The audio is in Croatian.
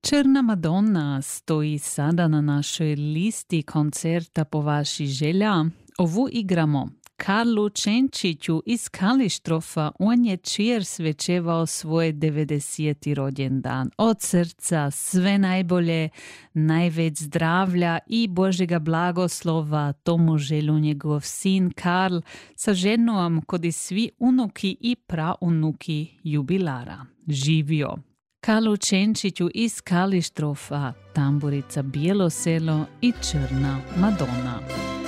Črna Madonna stoji sada na našoj listi koncerta po vaši želja. Ovu igramo Karlu Čenčiću iz Kalištrofa. On je čir svečevao svoj 90. rođendan. Od srca sve najbolje, največ zdravlja i Božjega blagoslova tomu želu njegov sin Karl sa ženom kod i svi unuki i praunuki jubilara. Živio! Karlu Čenčiću iz Kalištrofa, tamburica Bijelo selo i Črna Madonna.